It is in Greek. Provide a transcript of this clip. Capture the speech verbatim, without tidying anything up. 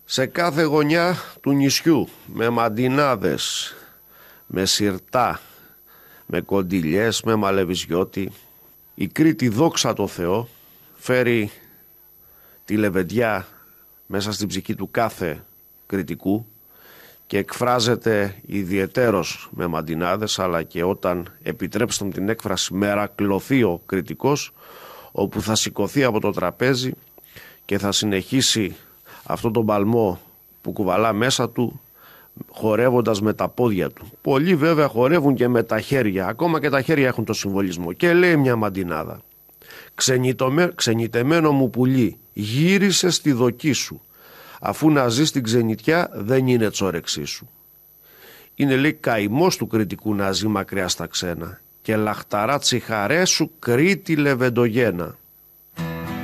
Σε κάθε γωνιά του νησιού, με μαντινάδες, με σιρτά, με κοντιλιές, με μαλεβιζιώτη, η Κρήτη, δόξα τω Θεώ, φέρει τη λεβεντιά μέσα στην ψυχή του κάθε Κρητικού και εκφράζεται ιδιαιτέρως με μαντινάδες, αλλά και όταν, επιτρέψτε μου την έκφραση, μερακλωθεί ο Κρητικός, όπου θα σηκωθεί από το τραπέζι και θα συνεχίσει αυτόν τον παλμό που κουβαλά μέσα του, χορεύοντας με τα πόδια του. Πολλοί βέβαια χορεύουν και με τα χέρια, ακόμα και τα χέρια έχουν το συμβολισμό. Και λέει μια μαντινάδα: «Ξενιτεμένο μου πουλί, γύρισε στη δοκή σου, αφού να ζεις στην ξενιτιά δεν είναι τσόρεξή σου». Είναι, λέει, καημός του Κρητικού να ζει μακριά στα ξένα, και λαχταρά τσιχαρέ σου Κρήτη λεβεντογένα.